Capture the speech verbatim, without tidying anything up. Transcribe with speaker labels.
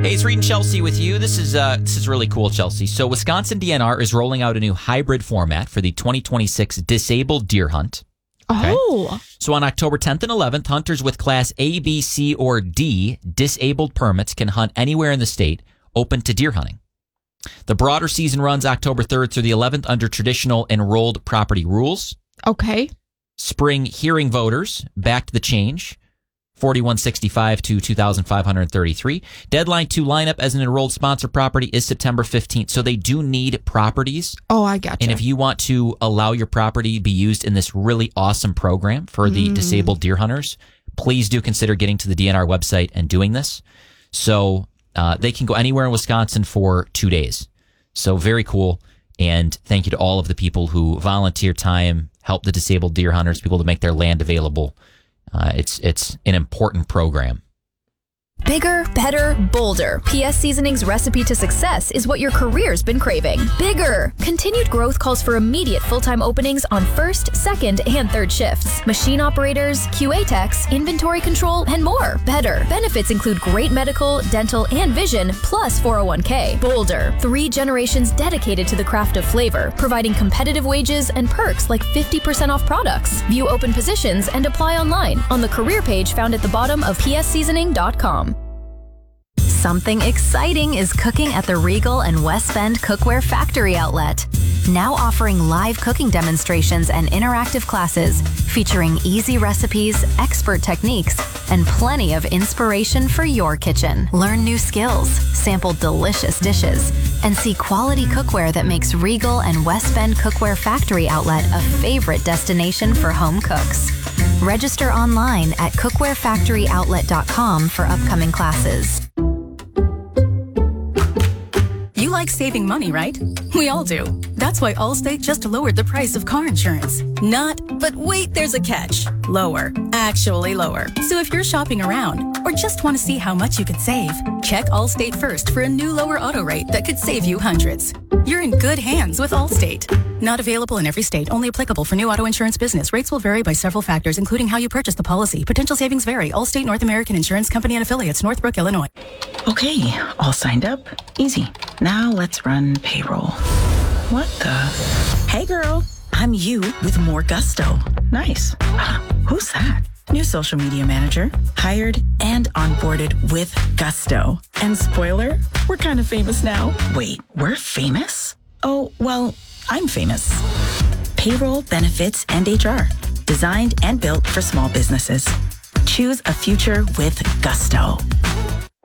Speaker 1: Hey, it's Reed and Chelsea with you. This is uh, this is really cool, Chelsea. So Wisconsin D N R is rolling out a new hybrid format for the twenty twenty-six Disabled Deer Hunt. Okay?
Speaker 2: Oh.
Speaker 1: So on October tenth and eleventh, hunters with Class A, B, C, or D disabled permits can hunt anywhere in the state open to deer hunting. The broader season runs October third through the eleventh under traditional enrolled property rules.
Speaker 2: Okay.
Speaker 1: Spring hearing voters backed the change. forty-one sixty-five to two thousand five hundred thirty-three. Deadline to line up as an enrolled sponsor property is September fifteenth. So they do need properties.
Speaker 2: Oh, I got you.
Speaker 1: And if you want to allow your property to be used in this really awesome program for the mm. disabled deer hunters, please do consider getting to the D N R website and doing this. So uh, they can go anywhere in Wisconsin for two days. So very cool. And thank you to all of the people who volunteer time, help the disabled deer hunters, people to make their land available. Uh, it's it's an important program.
Speaker 3: Bigger, better, bolder. P S Seasoning's recipe to success is what your career's been craving. Bigger! Continued growth calls for immediate full-time openings on first, second, and third shifts. Machine operators, Q A techs, inventory control, and more. Better. Benefits include great medical, dental, and vision, plus four oh one k. Bolder. Three generations dedicated to the craft of flavor, providing competitive wages and perks like fifty percent off products. View open positions and apply online on the career page found at the bottom of p s seasoning dot com.
Speaker 4: Something exciting is cooking at the Regal and West Bend Cookware Factory Outlet. Now offering live cooking demonstrations and interactive classes featuring easy recipes, expert techniques, and plenty of inspiration for your kitchen. Learn new skills, sample delicious dishes, and see quality cookware that makes Regal and West Bend Cookware Factory Outlet a favorite destination for home cooks. Register online at cookware factory outlet dot com for upcoming classes.
Speaker 5: You like saving money, right? We all do. That's why Allstate just lowered the price of car insurance. Not, but wait, there's a catch. Lower. Actually lower. So if you're shopping around or just want to see how much you could save, check Allstate first for a new lower auto rate that could save you hundreds. You're in good hands with Allstate. Not available in every state. Only applicable for new auto insurance business. Rates will vary by several factors, including how you purchase the policy. Potential savings vary. Allstate North American Insurance Company and Affiliates, Northbrook, Illinois.
Speaker 6: Okay, all signed up. Easy. Now let's run payroll. What the? Hey girl, I'm you with more gusto. Nice. Who's that? New social media manager. Hired and onboarded with gusto. And spoiler, we're kind of famous now. Wait, we're famous? Oh, well, I'm famous. Payroll, benefits, and H R. Designed and built for small businesses. Choose a future with gusto.